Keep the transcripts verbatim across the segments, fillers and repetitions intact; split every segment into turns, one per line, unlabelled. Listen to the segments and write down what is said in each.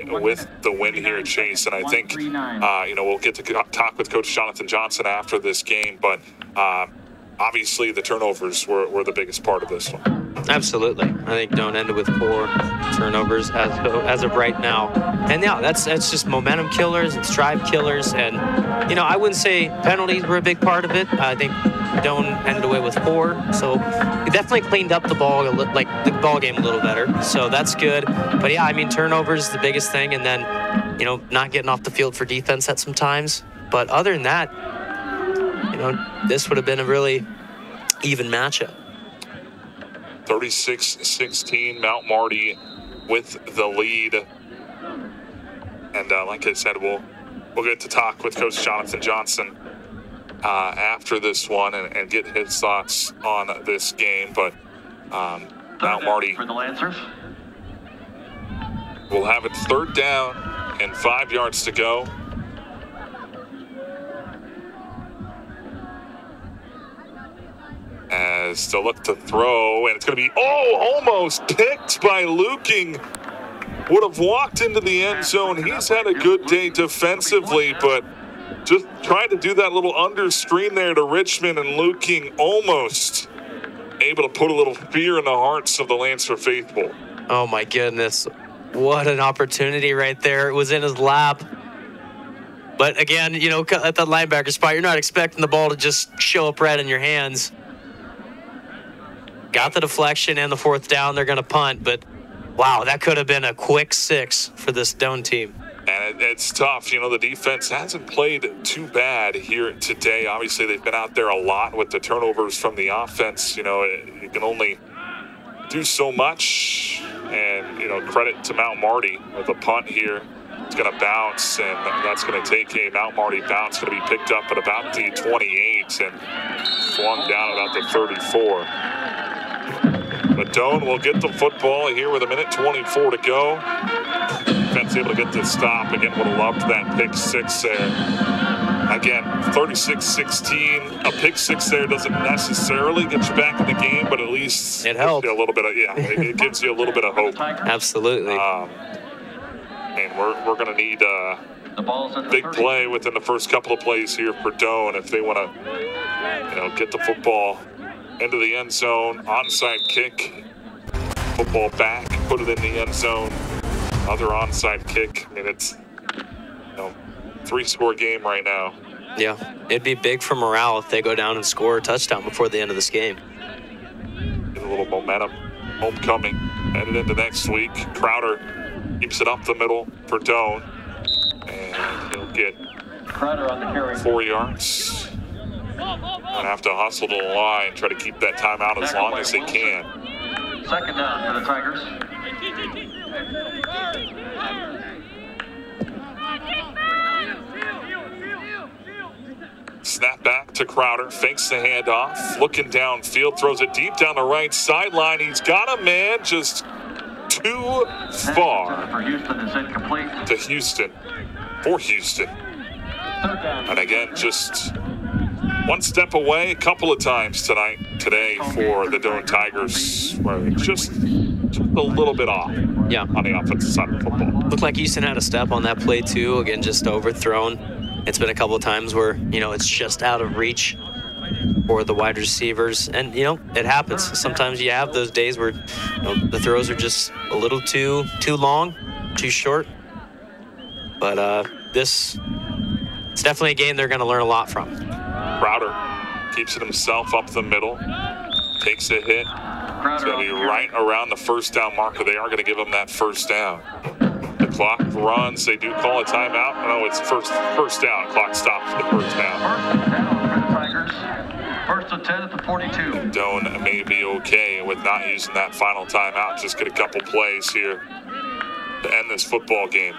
with the win here, Chase. And I think, uh, you know, we'll get to talk with Coach Jonathan Johnson after this game, but uh, obviously the turnovers were, were the biggest part of this one.
Absolutely. I think Doane ended with four turnovers as, as of right now. And yeah, that's that's just momentum killers and strive killers. And, you know, I wouldn't say penalties were a big part of it. I think Doane ended away with four. So he definitely cleaned up the ball, like the ball game a little better. So that's good. But yeah, I mean, turnovers is the biggest thing. And then, you know, not getting off the field for defense at some times. But other than that, you know, this would have been a really even matchup.
thirty-six sixteen, Mount Marty with the lead. And uh, like I said, we'll we'll get to talk with Coach Jonathan Johnson uh, after this one and, and get his thoughts on this game. But um, Mount Marty
for the Lancers
will have it third down and five yards to go. As to look to throw, and it's going to be, oh, almost picked by Luking. Would have walked into the end zone. He's had a good day defensively, but just trying to do that little under screen there to Richmond, and Luking almost able to put a little fear in the hearts of the Lancer faithful.
Oh, my goodness. What an opportunity right there. It was in his lap. But again, you know, at that linebacker spot, you're not expecting the ball to just show up right in your hands. Got the deflection and the fourth down. They're going to punt, but wow, that could have been a quick six for this Doane team.
And it, it's tough. You know, the defense hasn't played too bad here today. Obviously, they've been out there a lot with the turnovers from the offense. You know, it, you can only do so much. And, you know, credit to Mount Marty with a punt here. It's going to bounce, and that's going to take a Mount Marty bounce. Going to be picked up at about the twenty-eight and flung down about the thirty-four. But Doane will get the football here with a minute twenty-four to go. Defense able to get the stop. Again, would have loved that pick six there. Again, thirty-six sixteen. A pick six there doesn't necessarily get you back in the game, but at least
it helps
you a little bit of yeah. It, it gives you a little bit of hope.
Absolutely.
Um, and we're we're going to need uh, a big play within the first couple of plays here for Doane if they want to, you know, get the football into the end zone. Onside kick, football back, put it in the end zone. Other onside kick. I mean, it's, you know, three-score game right now.
Yeah, it'd be big for morale if they go down and score a touchdown before the end of this game.
Get a little momentum. Homecoming headed into next week. Crowder keeps it up the middle for Doane, and he'll get
Crowder on the carry.
four yards. Gonna have to hustle to the line, try to keep that time out as long as they can.
Second down for the Tigers.
Snap back to Crowder, fakes the handoff, looking downfield, throws it deep down the right sideline. He's got a man just too far
for Houston is incomplete.
to Houston, for Houston. And again, just one step away a couple of times tonight, today for the Doane Tigers, where it's just, just a little bit off
yeah.
on the offensive side of football.
Looked like Houston had a step on that play too. Again, just overthrown. It's been a couple of times where, you know, it's just out of reach for the wide receivers. And, you know, it happens. Sometimes you have those days where, you know, the throws are just a little too too long, too short. But uh, this, it's definitely a game they're going to learn a lot from.
Crowder keeps it himself up the middle, takes a hit. It's going to be right around the first down marker. They are going to give him that first down. The clock runs. They do call a timeout. No, it's first first down. Clock stops the first down.
First down for the Tigers. First and ten at the forty-two.
Doane may be okay with not using that final timeout. Just get a couple plays here to end this football game.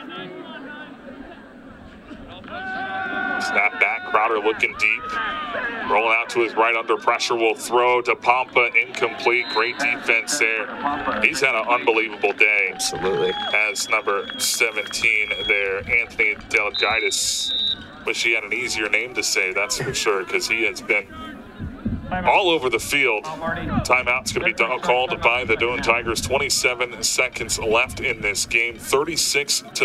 Snap back. Crowder looking deep. Rolling out to his right under pressure. Will throw to Pompa. Incomplete. Great defense there. He's had an unbelievable day.
Absolutely.
As number seventeen there, Anthony Delgaitis. Wish he had an easier name to say, that's for sure, because he has been all over the field. Timeout's going to be done, called by the Doane Tigers. twenty-seven seconds left in this game. thirty-six to